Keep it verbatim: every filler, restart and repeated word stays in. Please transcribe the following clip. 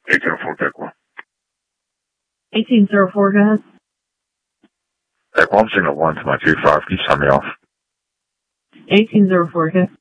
eighteen oh four, take one. eighteen oh four, go ahead. Take one, signal one to my two five, can you send me off? eighteen oh four, okay.